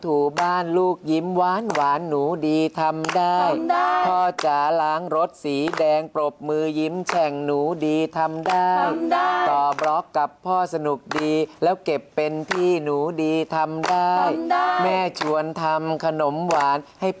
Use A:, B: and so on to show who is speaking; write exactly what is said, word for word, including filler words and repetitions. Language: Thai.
A: ถูบ้านลูกยิ้มหวานหวานหนูดีทำได้พ่อจ๋าล้างรถสีแดงปรบมือยิ้มแฉ่งหนูดีทำได้ต่อบล็อกกับพ่อสนุกดีแล้วเก็บเป็นพี่หนูดีทำได้แม่ชวนทำขนมหวานให้